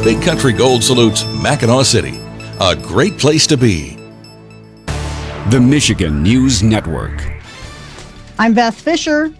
Big Country Gold salutes Mackinac City, a great place to be. The Michigan News Network. I'm Beth Fisher.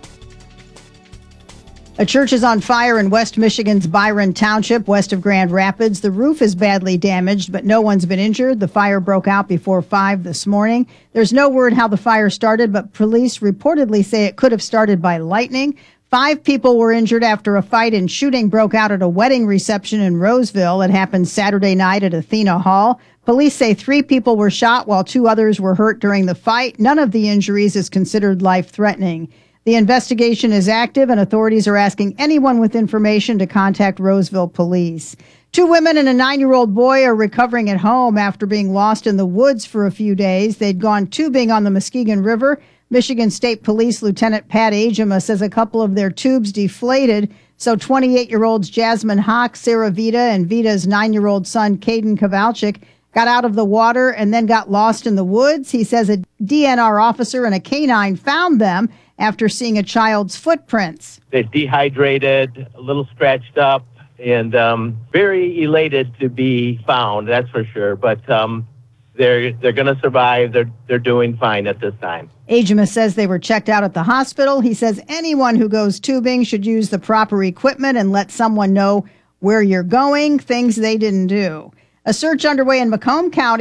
A church is on fire in West Michigan's Byron Township, west of Grand Rapids. The roof is badly damaged, but no one's been injured. The fire broke out before 5 this morning. There's no word how the fire started, but police reportedly say it could have started by lightning. 5 people were injured after a fight and shooting broke out at a wedding reception in Roseville. It happened Saturday night at Athena Hall. Police say 3 people were shot while 2 others were hurt during the fight. None of the injuries is considered life-threatening. The investigation is active, and authorities are asking anyone with information to contact Roseville police. 2 women and a 9-year-old boy are recovering at home after being lost in the woods for a few days. They'd gone tubing on the Muskegon River. Michigan State Police Lieutenant Pat Agema says a couple of their tubes deflated, so 28-year-olds Jasmine Hawk, Sarah Vita, and Vita's 9-year-old son, Caden Kowalczyk, got out of the water and then got lost in the woods. He says a DNR officer and a canine found them after seeing a child's footprints. They're dehydrated, a little scratched up, and very elated to be found, that's for sure. But they're going to survive. They're doing fine at this time. Agema says they were checked out at the hospital. He says anyone who goes tubing should use the proper equipment and let someone know where you're going, things they didn't do. A search underway in Macomb County